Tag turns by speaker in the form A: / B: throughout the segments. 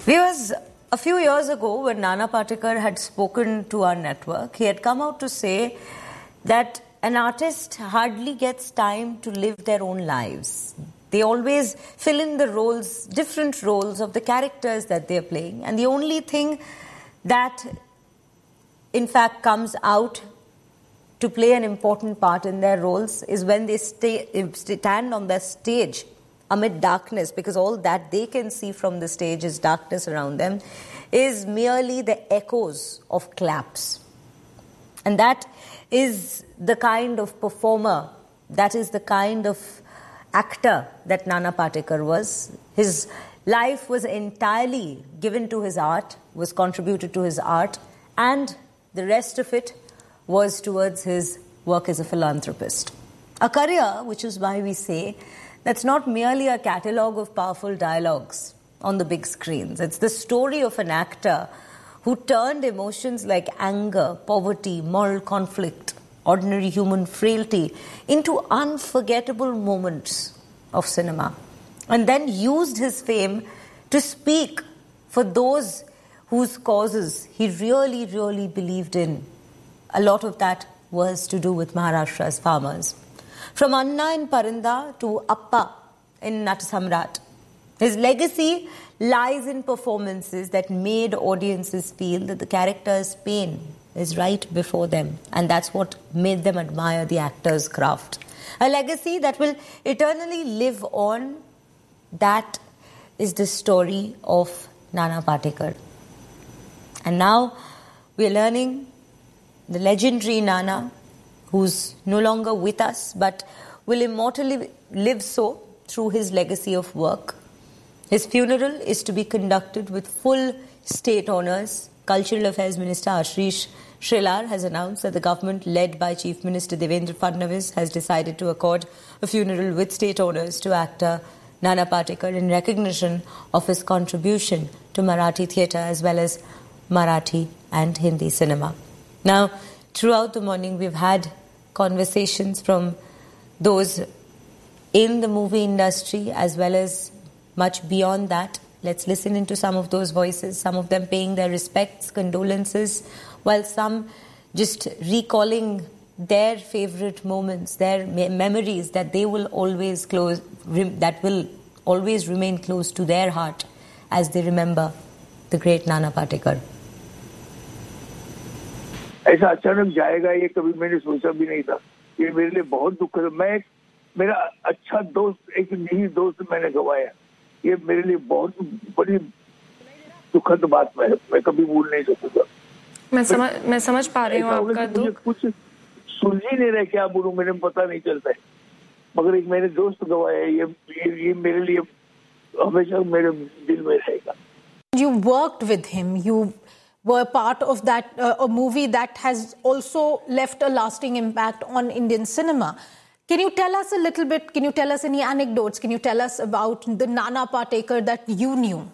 A: Viewers, a few years ago when Nana Patekar had spoken to our network, he had come out to say that an artist hardly gets time to live their own lives. They always fill in the roles, different roles of the characters that they're playing. And the only thing that, in fact, comes out to play an important part in their roles is when they stand on the stage amid darkness, because all that they can see from the stage is darkness around them, is merely the echoes of claps. And that is the kind of performer, that is the kind of actor that Nana Patekar was. His life was entirely given to his art, was contributed to his art, and the rest of it was towards his work as a philanthropist. A career, which is why we say that's not merely a catalogue of powerful dialogues on the big screens. It's the story of an actor who turned emotions like anger, poverty, moral conflict, ordinary human frailty into unforgettable moments of cinema, and then used his fame to speak for those whose causes he really, really believed in. A lot of that was to do with Maharashtra's farmers. From Anna in Parinda to Appa in Natasamrat, his legacy lies in performances that made audiences feel that the character's pain is right before them, and that's what made them admire the actor's craft. A legacy that will eternally live on. That is the story of Nana Patekar. And now we are learning the legendary Nana, who's no longer with us, but will immortally live so through his legacy of work. His funeral is to be conducted with full state honours. Cultural Affairs Minister Ashish Shelar has announced that the government, led by Chief Minister Devendra Fadnavis, has decided to accord a funeral with state honours to actor Nana Patekar in recognition of his contribution to Marathi theatre as well as Marathi and Hindi cinema. Now, throughout the morning, we've had conversations from those in the movie industry as well as much beyond that. Let's listen into some of those voices, some of them paying their respects, condolences, while some just recalling their favourite moments, their memories that they will always that will always remain close to their heart as they remember the great Nana Patekar.
B: ऐसा अचानक जाएगा ये कभी मैंने सोचा भी नहीं था. ये मेरे लिए बहुत दुख है. मैं मेरा अच्छा दोस्त, एक निजी दोस्त मैंने गवाया. ये मेरे लिए बहुत बड़ी दुखद बात है. मैं कभी भूल नहीं सकूंगा.
C: मैं समझ पा रही हूँ आपका दुख.
B: कुछ सुन ही नहीं रहे, क्या बोलूं, मैंने पता नहीं चलता है. मगर एक मैंने दोस्त गवाया. ये मेरे लिए हमेशा मेरे दिल में रहेगा.
D: You worked with him. You were part of that a movie that has also left a lasting impact on Indian cinema. Can you tell us a little bit? Can you tell us any anecdotes? Can you tell us about the Nana Patekar that you knew?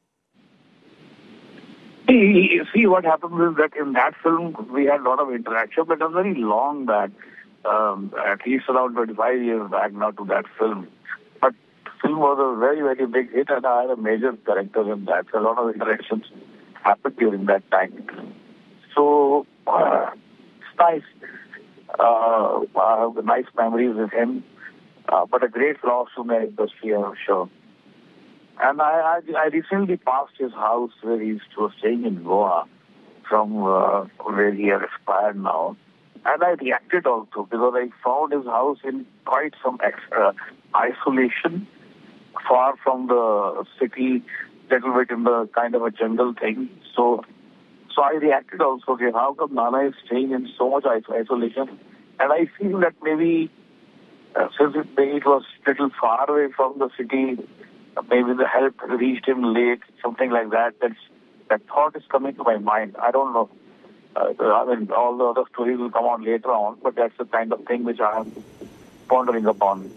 E: See, what happened is that in that film we had a lot of interaction, but it was very long back, at least around 25 years back now to that film. But the film was a very, very big hit, and I had a major character in that. So a lot of interactions happened during that time. So it's nice. I have nice memories with him, but a great loss to the industry, I'm sure. And I recently passed his house where he was staying in Goa, from where he has expired now. And I reacted also because I found his house in quite some isolation, far from the city, little bit in the kind of a jungle thing. So I reacted also, okay, how come Nana is staying in so much isolation? And I feel that maybe since it was little far away from the city, maybe the help reached him late, something like that. That thought is coming to my mind. I don't know. I mean, all the other stories will come on later on, but that's the kind of thing which I am pondering upon.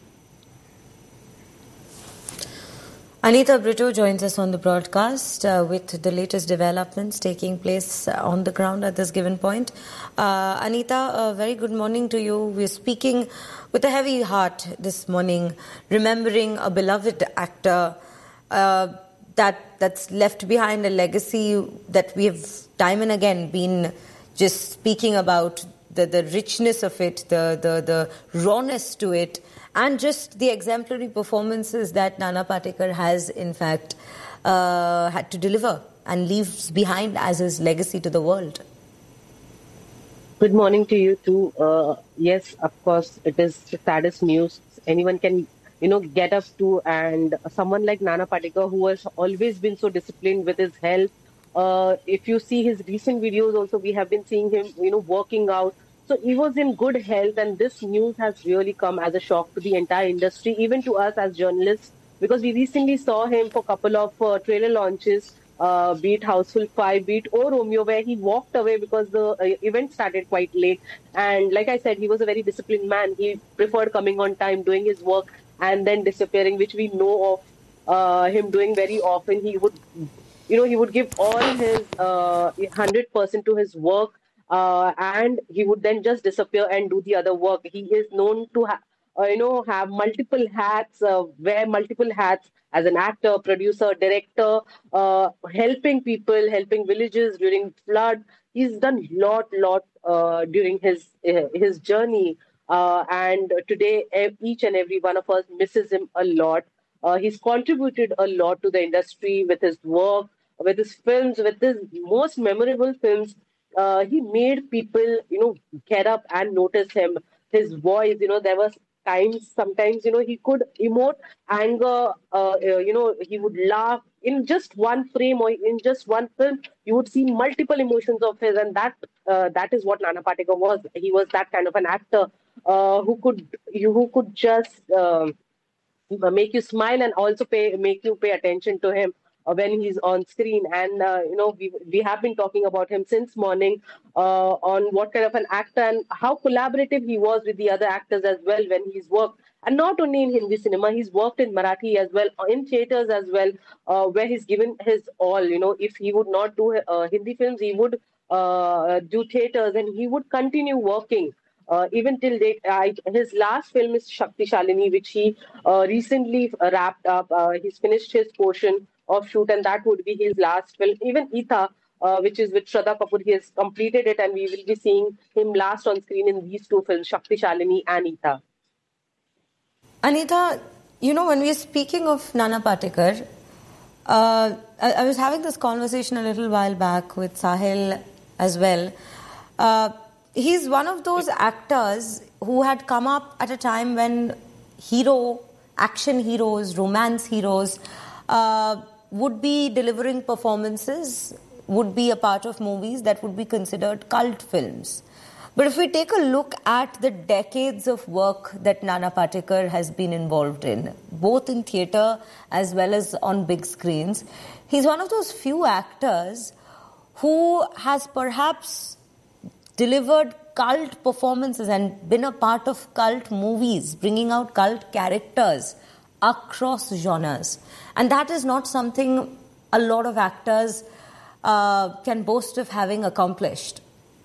A: Anita Brito joins us on the broadcast with the latest developments taking place on the ground at this given point. Anita, a very good morning to you. We're speaking with a heavy heart this morning, remembering a beloved actor, that's left behind a legacy that we have time and again been just speaking about, the richness of it, the rawness to it, and just the exemplary performances that Nana Patekar has in fact had to deliver and leaves behind as his legacy to the world.
F: Good morning to you too. Yes, of course, it is the saddest news anyone can, get up to. And someone like Nana Patekar, who has always been so disciplined with his health. If you see his recent videos also, we have been seeing him, working out. So he was in good health, and this news has really come as a shock to the entire industry, even to us as journalists, because we recently saw him for a couple of trailer launches, be it Houseful 5, be it O Romeo, where he walked away because the event started quite late. And like I said, he was a very disciplined man. He preferred coming on time, doing his work, and then disappearing, which we know of him doing very often. He would, he would give all his 100% to his work, and he would then just disappear and do the other work. He is known to have multiple hats, wear multiple hats as an actor, producer, director, helping people, helping villages during flood. He's done lot during his journey, and today each and every one of us misses him a lot. He's contributed a lot to the industry with his work, with his films, with his most memorable films. He made people, get up and notice him. His voice, there was sometimes, he could emote anger, he would laugh. In just one frame or in just one film, you would see multiple emotions of his, and that is what Nana Patekar was. He was that kind of an actor who could just make you smile and also make you pay attention to him when he's on screen. And we have been talking about him since morning on what kind of an actor and how collaborative he was with the other actors as well when he's worked. And not only in Hindi cinema, he's worked in Marathi as well, in theatres as well, where he's given his all. If he would not do Hindi films, he would do theatres, and he would continue working even till date. His last film is Shakti Shalini, which he recently wrapped up. He's finished his portion of shoot, and that would be his last film. Even Etha, which is with Shraddha Kapoor, he has completed it, and we will be seeing him last on screen in these two films, Shakti Shalini and Etha.
A: Anita, when we're speaking of Nana Patekar, I was having this conversation a little while back with Sahil as well. He's one of those actors who had come up at a time when action heroes, romance heroes would be delivering performances, would be a part of movies that would be considered cult films. But if we take a look at the decades of work that Nana Patekar has been involved in, both in theatre as well as on big screens, he's one of those few actors who has perhaps delivered cult performances and been a part of cult movies, bringing out cult characters across genres. And that is not something a lot of actors can boast of having accomplished.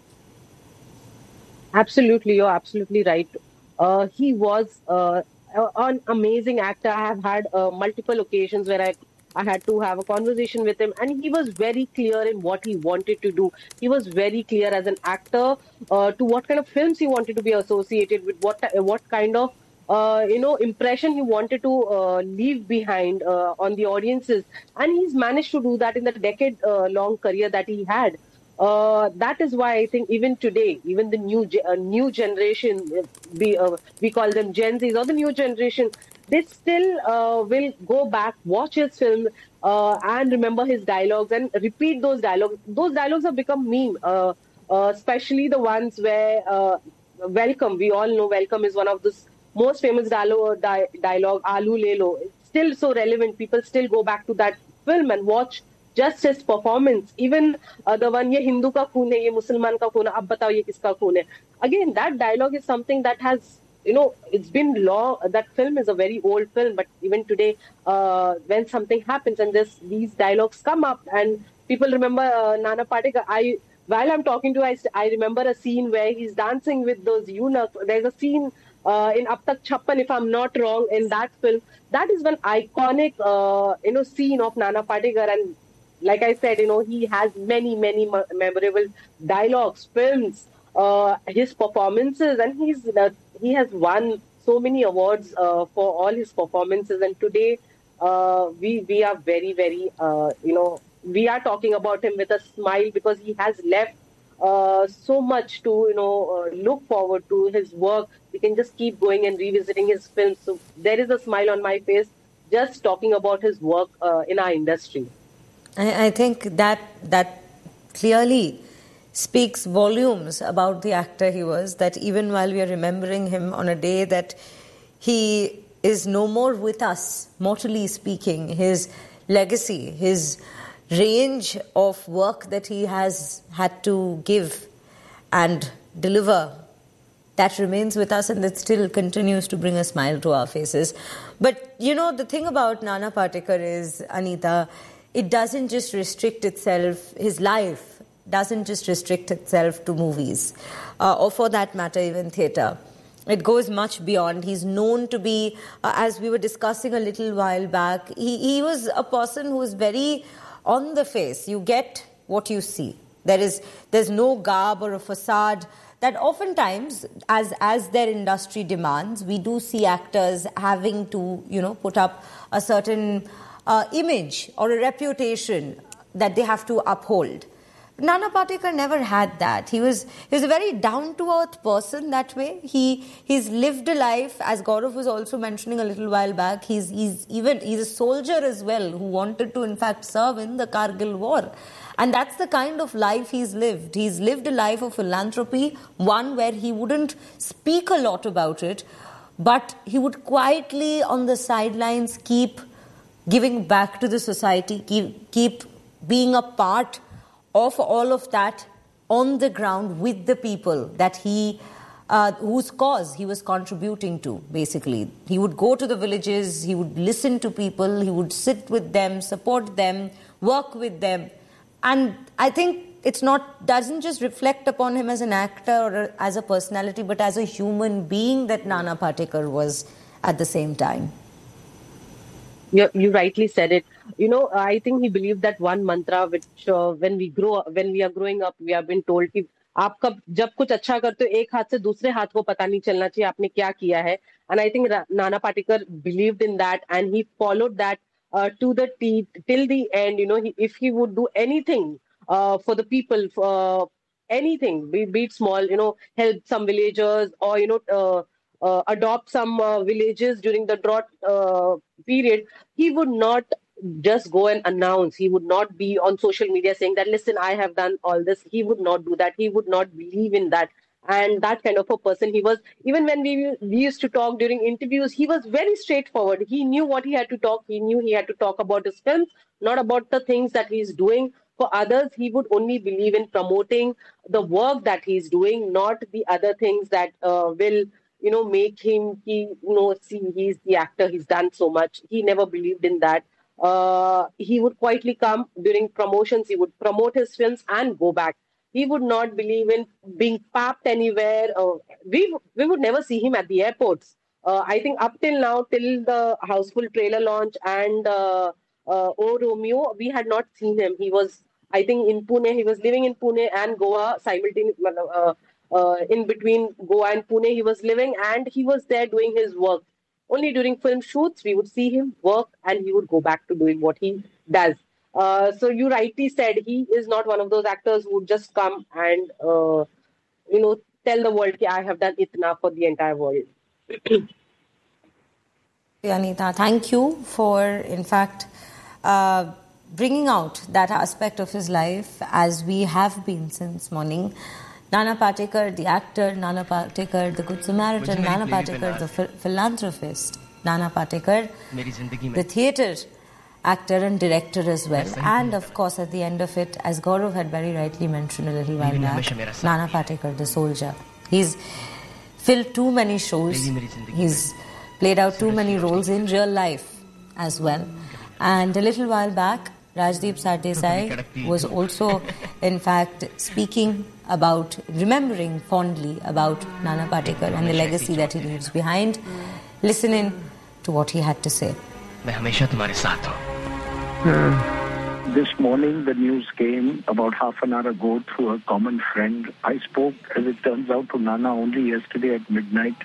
F: Absolutely, you're absolutely right. He was an amazing actor. I have had multiple occasions where I had to have a conversation with him, and he was very clear in what he wanted to do. He was very clear as an actor to what kind of films he wanted to be associated with, what kind of impression he wanted to leave behind on the audiences, and he's managed to do that in the decade-long career that he had. That is why I think even today, even the new generation, we call them Gen Zs or the new generation, they still will go back, watch his film, and remember his dialogues and repeat those dialogues. Those dialogues have become meme, especially the ones where Welcome. We all know Welcome is one of the most famous dialogue, Alu Le Lo. It's still so relevant. People still go back to that film and watch just his performance. Even the one, ye Hindu ka khoon hai, ye Musliman ka khoon hai, ab batao ye kiska khoon hai. Again, that dialogue is something that has, it's been long. That film is a very old film, but even today, when something happens and these dialogues come up and people remember Nana Patekar, while I'm talking to you, I remember a scene where he's dancing with those eunuchs. There's a scene in Ab Tak Chhappan, if I'm not wrong, in that film. That is one iconic, scene of Nana Patekar. And like I said, he has many, many memorable dialogues, films, his performances, and he has won so many awards for all his performances. And today, we are very, very, we are talking about him with a smile because he has left so much to, look forward to his work. We can just keep going and revisiting his films. So there is a smile on my face just talking about his work in our industry.
A: I think that clearly speaks volumes about the actor he was, that even while we are remembering him on a day that he is no more with us, mortally speaking, his legacy, his range of work that he has had to give and deliver, that remains with us, and it still continues to bring a smile to our faces. But, the thing about Nana Patekar is, Anita, it doesn't just restrict itself, his life doesn't just restrict itself to movies, or for that matter, even theatre. It goes much beyond. He's known to be, as we were discussing a little while back, he was a person who was very on the face. You get what you see. There's no garb or a facade that oftentimes, as their industry demands, we do see actors having to, put up a certain image or a reputation that they have to uphold. Nana Patekar never had that. He was a very down-to-earth person that way. He's lived a life, as Gaurav was also mentioning a little while back. He's a soldier as well who wanted to in fact serve in the Kargil war. And that's the kind of life he's lived. He's lived a life of philanthropy, one where he wouldn't speak a lot about it, but he would quietly on the sidelines keep giving back to the society, keep being a part of all of that on the ground with the people that whose cause he was contributing to, basically. He would go to the villages, he would listen to people, he would sit with them, support them, work with them. And I think doesn't just reflect upon him as an actor or as a personality, but as a human being that Nana Patekar was at the same time.
F: You rightly said it. I think he believed that one mantra which when we are growing up, we have been told कि आप जब कुछ अच्छा करते हो एक हाथ से दूसरे हाथ को पता नहीं चलना चाहिए आपने क्या किया है. And I think Nana Patekar believed in that, and he followed that to the till the end. If he would do anything for the people, for anything, be it small, help some villagers or adopt some villages during the drought period, he would not just go and announce. He would not be on social media saying that, listen, I have done all this. He would not do that. He would not believe in that. And that kind of a person he was. Even when we used to talk during interviews, he was very straightforward. He knew what he had to talk. He knew he had to talk about his films, not about the things that he's doing for others. He would only believe in promoting the work that he's doing, not the other things that will make him, see, he's the actor, he's done so much. He never believed in that. He would quietly come during promotions, he would promote his films and go back. He would not believe in being papped anywhere. We would never see him at the airports. I think up till now, till the Houseful trailer launch and Oh Romeo, we had not seen him. He was, I think, in Pune. He was living in Pune and Goa simultaneously. In between Goa and Pune, he was living, and he was there doing his work. Only during film shoots, we would see him work, and he would go back to doing what he does. So you rightly said, he is not one of those actors who would just come and, tell the world, I have done itna for the entire world.
A: Anita, thank you for, in fact, bringing out that aspect of his life as we have been since morning. Nana Patekar, the actor, Nana Patekar, the Good Samaritan, Nana Patekar, the philanthropist, Nana Patekar, the theatre actor and director as well. And of course, at the end of it, as Gaurav had very rightly mentioned a little while back, Nana Patekar, the soldier. He's filled too many shows. He's played out too many roles in real life as well. And a little while back, Rajdeep Sardesai was also in fact, speaking about, remembering fondly about Nana Patekar and the legacy that he leaves behind. Listen in to what he had to say.
E: This morning, the news came about half an hour ago through a common friend. I spoke, as it turns out, to Nana only yesterday at midnight.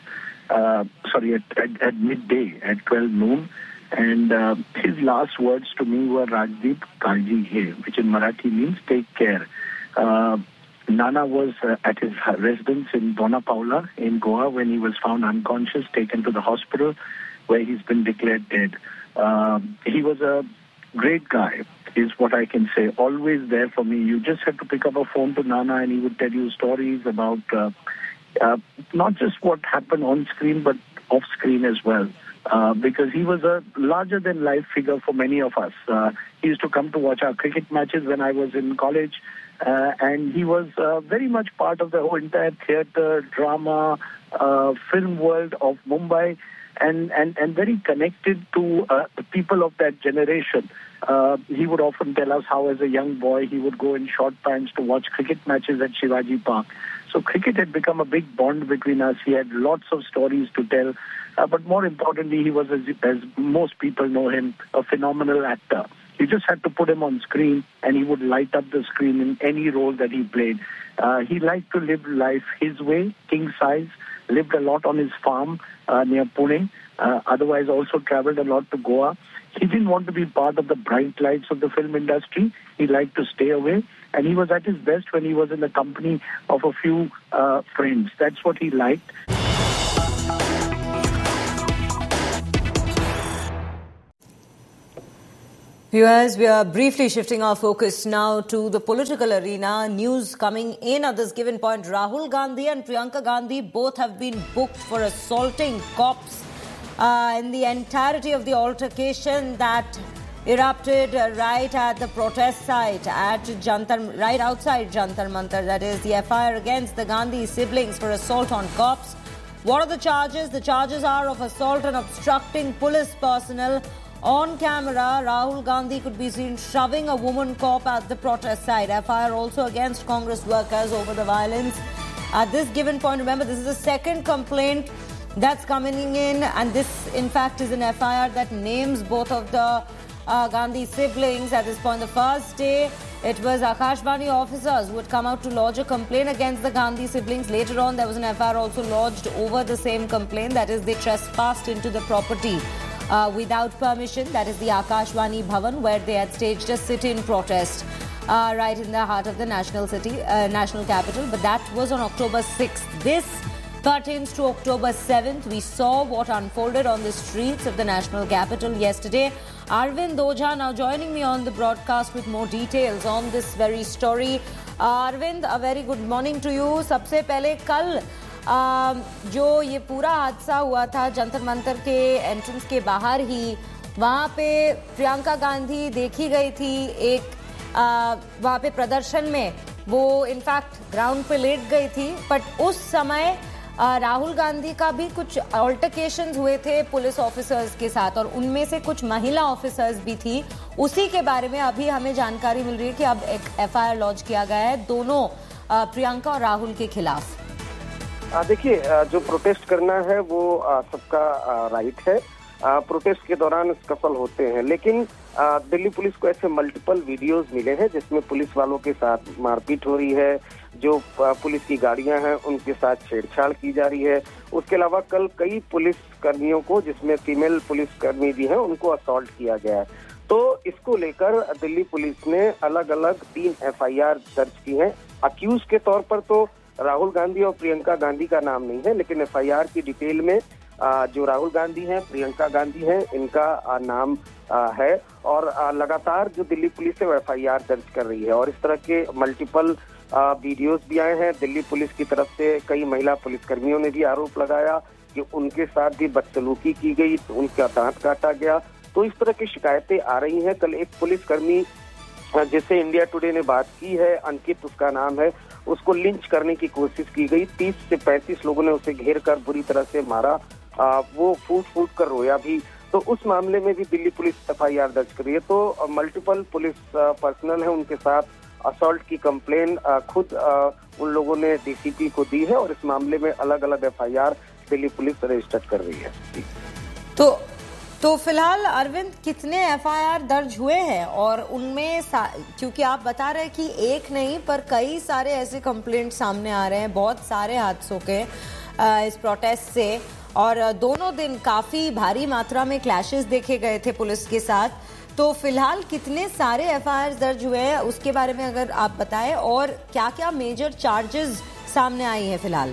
E: At midday, at 12 noon. And his last words to me were Rajdeep, Kalji hai, which in Marathi means take care. Nana was at his residence in Dona Paula in Goa when he was found unconscious, taken to the hospital where he's been declared dead. He was a great guy, is what I can say. Always there for me. You just had to pick up a phone to Nana and he would tell you stories about not just what happened on screen, but off screen as well. Because he was a larger-than-life figure for many of us. He used to come to watch our cricket matches when I was in college, and he was very much part of the whole entire theatre, drama, film world of Mumbai, and very connected to the people of that generation. He would often tell us how, as a young boy, he would go in short pants to watch cricket matches at Shivaji Park. So cricket had become a big bond between us. He had lots of stories to tell. But more importantly, he was, as most people know him, a phenomenal actor. You just had to put him on screen and he would light up the screen in any role that he played. He liked to live life his way, king size, lived a lot on his farm near Pune, otherwise also traveled a lot to Goa. He didn't want to be part of the bright lights of the film industry. He liked to stay away. And he was at his best when he was in the company of a few friends. That's what he liked.
A: Viewers, we are briefly shifting our focus now to the political arena. News coming in at this given point. Rahul Gandhi and Priyanka Gandhi both have been booked for assaulting cops in the entirety of the altercation that erupted right at the protest site at right outside Jantar Mantar. That is the FIR against the Gandhi siblings for assault on cops. What are the charges? The charges are of assault and obstructing police personnel. On camera, Rahul Gandhi could be seen shoving a woman cop at the protest site. FIR also against Congress workers over the violence. At this given point, remember, this is the second complaint that's coming in, and this, in fact, is an FIR that names both of the Gandhi siblings. At this point, the first day, it was Akashvani officers who had come out to lodge a complaint against the Gandhi siblings. Later on, there was an FIR also lodged over the same complaint. That is, they trespassed into the property without permission. That is the Akashvani Bhavan, where they had staged a sit-in protest right in the heart of the national capital. But that was on October 6th. This pertains to October 7th. We saw what unfolded on the streets of the national capital yesterday. Arvind Ojha now joining me on the broadcast with more details on this very story. Arvind, a very good morning to you. सबसे पहले कल जो ये पूरा हादसा हुआ था जंतर मंतर के एंट्रेंस के बाहर ही, वहाँ पे प्रियंका गांधी देखी गई थी एक वहाँ पे प्रदर्शन में. वो इनफैक्ट ग्राउंड पे लेट गई थी. बट उस समय राहुल गांधी का भी कुछ अल्टरकेशंस हुए थे पुलिस ऑफिसर्स के साथ, और उनमें से कुछ महिला ऑफिसर्स भी थी. उसी के बारे में अभी हमें जानकारी मिल रही है कि अब एक FIR लॉन्च किया गया है दोनों प्रियंका और राहुल के खिलाफ.
G: देखिए, जो प्रोटेस्ट करना है वो सबका राइट है. प्रोटेस्ट के दौरान स्कफल होते हैं, लेकिन दिल्ली पुलिस को ऐसे मल्टीपल वीडियोस मिले हैं जिसमें पुलिस वालों के साथ मारपीट हो रही है, जो पुलिस की गाड़ियां हैं उनके साथ छेड़छाड़ की जा रही है. उसके अलावा कल कई पुलिस कर्मियों को, जिसमें फीमेल पुलिस कर्मी भी हैं, उनको असॉल्ट किया गया है. तो इसको लेकर दिल्ली पुलिस ने अलग अलग 3 FIR दर्ज की हैं. अक्यूज के तौर पर तो राहुल गांधी और प्रियंका गांधी का नाम नहीं है, लेकिन FIR की डिटेल में जो राहुल गांधी हैं, प्रियंका गांधी हैं, इनका नाम है. और लगातार जो दिल्ली पुलिस है वो FIR दर्ज कर रही है. और इस तरह के मल्टीपल वीडियोस भी आए हैं. दिल्ली पुलिस की तरफ से कई महिला पुलिसकर्मियों ने भी आरोप लगाया कि उनके साथ भी बदसलूकी की गई, उनका दांत काटा गया. तो इस तरह की शिकायतें आ रही हैं. कल एक पुलिसकर्मी जिससे इंडिया टुडे ने बात की है, अंकित उसका नाम है, उसको लिंच करने की कोशिश की गई. 30 से 35 लोगों ने उसे घेर कर बुरी तरह से मारा. वो फूट कर रोया भी. तो उस मामले में भी दिल्ली पुलिस FIR दर्ज कर रही है. तो मल्टीपल पुलिस पर्सनल है, उनके साथ असॉल्ट की कंप्लेन खुद उन लोगों ने डीसीपी को दी है और इस मामले में अलग अलग एफआईआर दिल्ली पुलिस रजिस्टर कर रही है।
A: तो फिलहाल अरविंद कितने एफआईआर दर्ज हुए हैं और उनमें क्योंकि आप बता रहे हैं कि एक नहीं पर कई सारे ऐसे कंप्लेंट सामने आ रहे हैं बहुत सारे हादसों के इस प्रोटेस्ट से, और दोनों दिन काफी भारी मात्रा में क्लैशेस देखे गए थे पुलिस के साथ। तो फिलहाल कितने सारे एफआईआर दर्ज हुए हैं उसके बारे में अगर आप बताएं, और क्या क्या मेजर चार्जेस सामने आई हैं फिलहाल?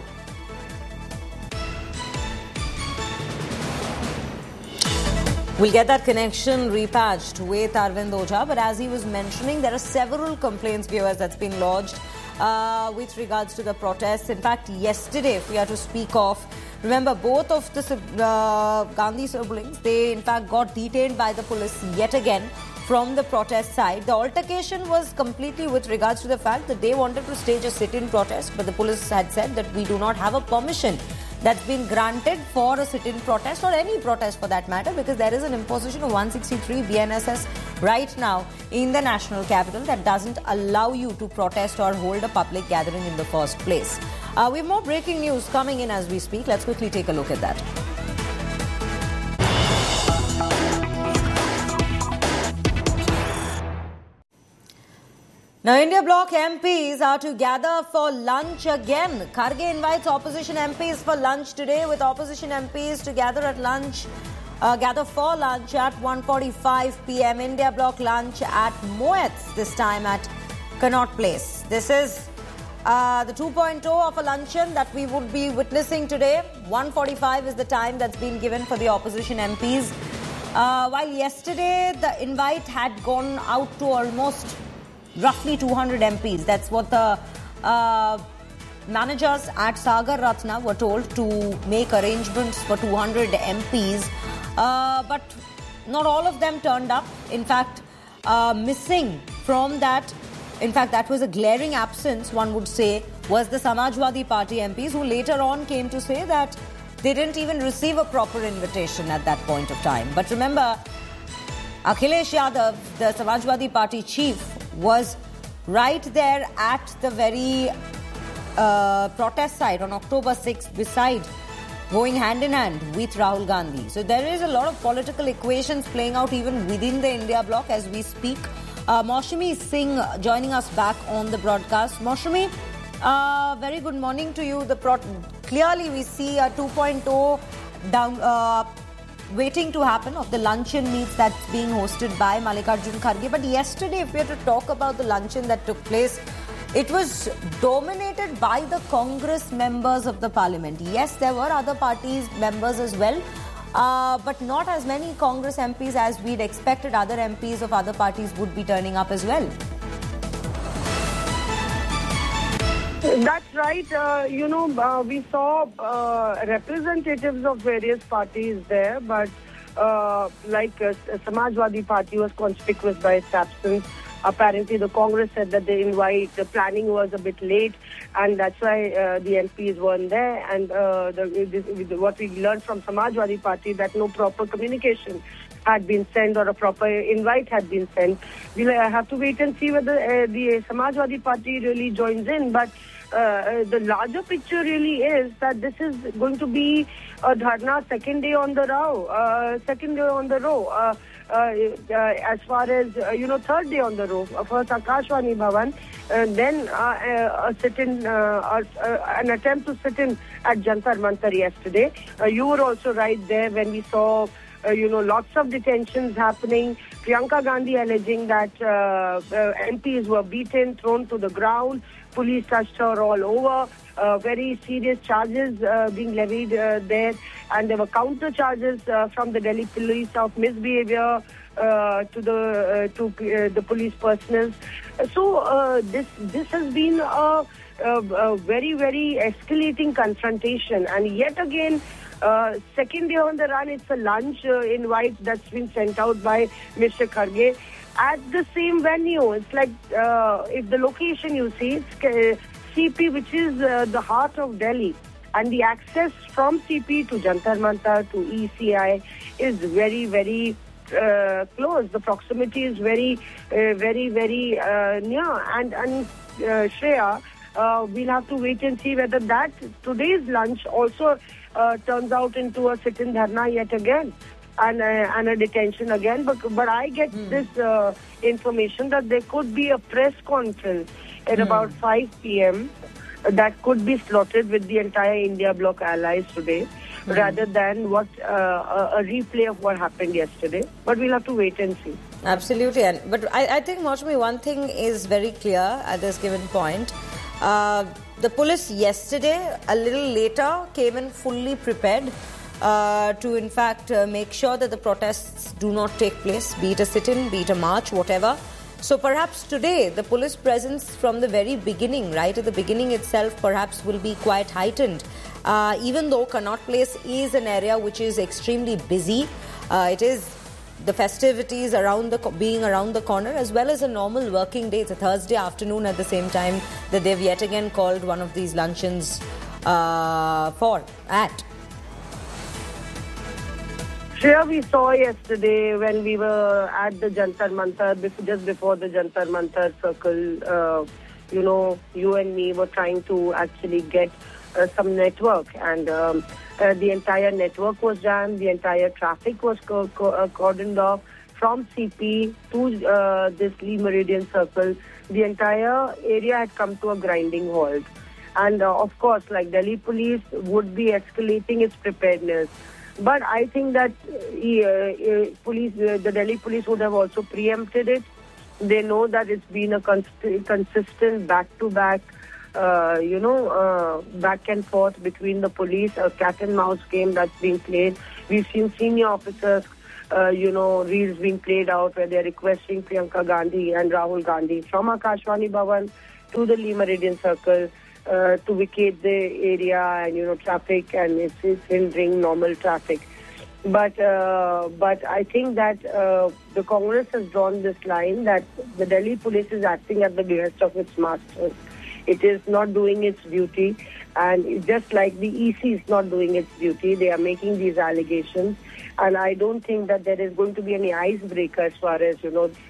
A: We'll get that connection repatched with Arvind Ojha, but as he was mentioning, there are several complaints, viewers, that's been lodged with regards to the protests. In fact, yesterday, if we are to speak of, remember, both of the Gandhi siblings, they in fact got detained by the police yet again from the protest side. The altercation was completely with regards to the fact that they wanted to stage a sit-in protest, but the police had said that we do not have a permission that's been granted for a sit-in protest or any protest for that matter, because there is an imposition of 163 BNSS right now in the national capital that doesn't allow you to protest or hold a public gathering in the first place. We have more breaking news coming in as we speak. Let's quickly take a look at that. Now, India Bloc MPs are to gather for lunch again. Kharge invites opposition MPs for lunch today, with opposition MPs to gather for lunch at 1:45 p.m. India Bloc lunch at Moet's, this time at Connaught Place. This is the 2.0 of a luncheon that we would be witnessing today. 1:45 is the time that's been given for the opposition MPs. While yesterday the invite had gone out to almost roughly 200 MPs. That's what the managers at Sagar Ratna were told, to make arrangements for 200 MPs. But not all of them turned up. In fact, missing from that, in fact, that was a glaring absence, one would say, was the Samajwadi Party MPs, who later on came to say that they didn't even receive a proper invitation at that point of time. But remember, Akhilesh Yadav, the Samajwadi Party chief, was right there at the very protest site on October 6th, beside, going hand in hand with Rahul Gandhi. So there is a lot of political equations playing out even within the India Bloc as we speak. Maushami Singh joining us back on the broadcast. Maushami, very good morning to you. Clearly we see a 2.0 down waiting to happen of the luncheon meets that's being hosted by Mallikarjun Kharge. But yesterday, if we are to talk about the luncheon that took place, it was dominated by the Congress members of the parliament. Yes, there were other parties members as well, but not as many Congress MPs as we'd expected. Other MPs of other parties would be turning up as well.
H: That's right. We saw representatives of various parties there, but Samajwadi Party was conspicuous by its absence. Apparently, the Congress said that the planning was a bit late, and that's why the MPs weren't there. And what we learned from Samajwadi Party, that no proper communication had been sent or a proper invite had been sent. We'll have to wait and see whether the Samajwadi Party really joins in. But the larger picture really is that this is going to be a dharna second day on the row. As far as, third day on the row. First Akashvani Bhavan, then a sit-in, an attempt to sit in at Jantar Mantar yesterday. You were also right there when we saw lots of detentions happening. Priyanka Gandhi alleging that MPs were beaten, thrown to the ground. Police touched her all over. Very serious charges being levied there. And there were counter charges from the Delhi police of misbehavior to the police personnel. So this has been a very, very escalating confrontation. And yet again, second day on the run, it's a lunch invite that's been sent out by Mr. Kharge at the same venue. It's like, if the location you see, it's CP, which is the heart of Delhi. And the access from CP to Jantar Mantar to ECI is very, very close. The proximity is very near. And Shreya, we'll have to wait and see whether that today's lunch also turns out into a sit-in dharna yet again and a detention again. But I get this information that there could be a press conference at about 5 p.m. that could be slotted with the entire India bloc allies today, rather than what a replay of what happened yesterday. But we'll have to wait and see.
A: Absolutely. But I think, Maushami, one thing is very clear at this given point. The police yesterday, a little later, came in fully prepared to, in fact, make sure that the protests do not take place, be it a sit-in, be it a march, whatever. So perhaps today, the police presence from the very beginning, right at the beginning itself, perhaps will be quite heightened. Even though Connaught Place is an area which is extremely busy, it is the festivities being around the corner, as well as a normal working day. It's a Thursday afternoon at the same time that they've yet again called one of these luncheons at.
H: Shreya, we saw yesterday when we were at the Jantar Mantar, just before the Jantar Mantar circle, you and me were trying to actually get some network, and the entire network was jammed, the entire traffic was cordoned off from CP to this Lee Meridian circle. The entire area had come to a grinding halt. And of course, like Delhi police would be escalating its preparedness. But I think that the Delhi police would have also preempted it. They know that it's been a consistent back-to-back, back and forth between the police, a cat and mouse game that's being played. We've seen senior officers, reels being played out where they're requesting Priyanka Gandhi and Rahul Gandhi from Akashvani Bhavan to the Lee Meridian Circle to vacate the area and, traffic, and it's hindering normal traffic. But I think that the Congress has drawn this line that the Delhi police is acting at the behest of its masters. It is not doing its duty, and just like the EC is not doing its duty, they are making these allegations. And I don't think that there is going to be any icebreaker as far as,